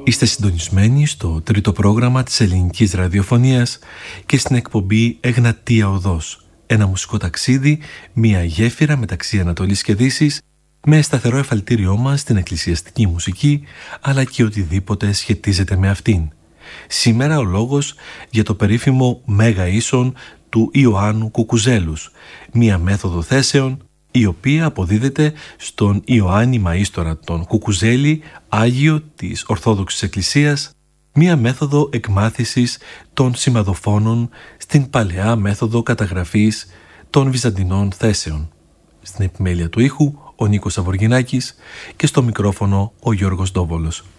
Είστε συντονισμένοι στο τρίτο πρόγραμμα της ελληνικής ραδιοφωνίας και στην εκπομπή Εγνατία Οδός. Ένα μουσικό ταξίδι, μια γέφυρα μεταξύ Ανατολής και Δύσης, με σταθερό εφαλτήριό μας στην εκκλησιαστική μουσική, αλλά και οτιδήποτε σχετίζεται με αυτήν. Σήμερα ο λόγος για το περίφημο Μέγα Ίσον του Ιωάννου Κουκουζέλους, μια μέθοδο θέσεων η οποία αποδίδεται στον Ιωάννη Μαΐστορα τον Κουκουζέλη, Άγιο της Ορθόδοξης Εκκλησίας, μία μέθοδο εκμάθησης των σημαδοφώνων στην παλαιά μέθοδο καταγραφής των βυζαντινών θέσεων. Στην επιμέλεια του ήχου ο Νίκος Αβοργινάκης και στο μικρόφωνο ο Γιώργος Ντόβολος.